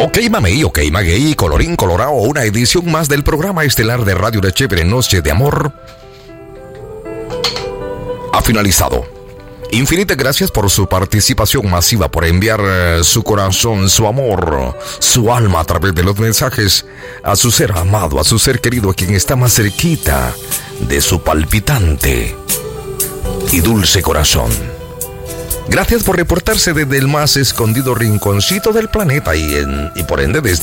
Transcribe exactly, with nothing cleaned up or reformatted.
Ok, mamey, ok, maguey, colorín colorado, una edición más del programa estelar de Radio de Chévere Noche de Amor ha finalizado. Infinitas gracias por su participación masiva, por enviar eh, su corazón, su amor, su alma a través de los mensajes a su ser amado, a su ser querido, a quien está más cerquita de su palpitante y dulce corazón. Gracias por reportarse desde el más escondido rinconcito del planeta y, en, y por ende desde